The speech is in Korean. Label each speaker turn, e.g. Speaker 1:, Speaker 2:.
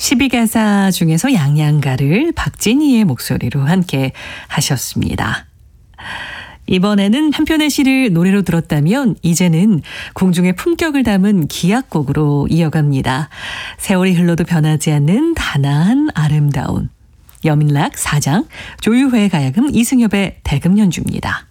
Speaker 1: 12가사 중에서 양양가를 박진희의 목소리로 함께 하셨습니다. 이번에는 한 편의 시를 노래로 들었다면 이제는 궁중의 품격을 담은 기악곡으로 이어갑니다. 세월이 흘러도 변하지 않는 단아한 아름다운 여민락 4장 조유회 가야금 이승엽의 대금 연주입니다.